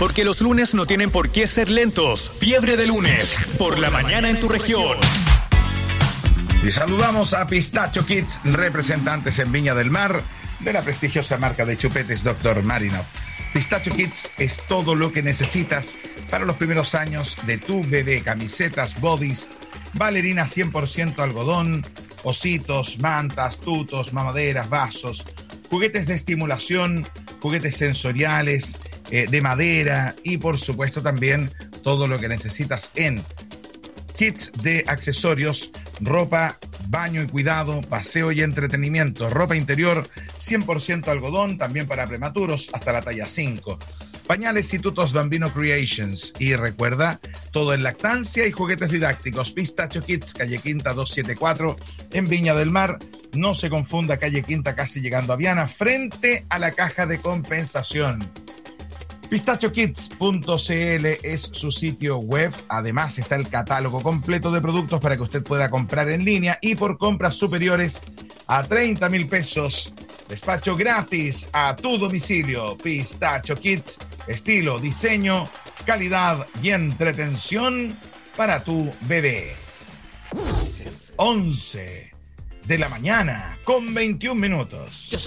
Porque los lunes no tienen por qué ser lentos. Fiebre de lunes, por la mañana en tu región. Y saludamos a Pistacho Kids, representantes en Viña del Mar de la prestigiosa marca de chupetes Dr. Marinov. Pistacho Kids es todo lo que necesitas para los primeros años de tu bebé. Camisetas, bodys, bailarinas 100% algodón, ositos, mantas, tutos, mamaderas, vasos, juguetes de estimulación, juguetes sensoriales, de madera y por supuesto también todo lo que necesitas en kits de accesorios, ropa, baño y cuidado, paseo y entretenimiento, ropa interior 100% algodón, también para prematuros hasta la talla 5. Pañales y tutos Bambino Creations. Y recuerda, todo en lactancia y juguetes didácticos. Pistacho Kids, calle Quinta 274, en Viña del Mar. No se confunda, calle Quinta, casi llegando a Viana, frente a la caja de compensación. PistachoKids.cl es su sitio web. Además está el catálogo completo de productos para que usted pueda comprar en línea y por compras superiores a 30,000 pesos. Despacho gratis a tu domicilio. Pistacho Kids, estilo, diseño, calidad y entretención para tu bebé. 11 de la mañana con 21 minutos.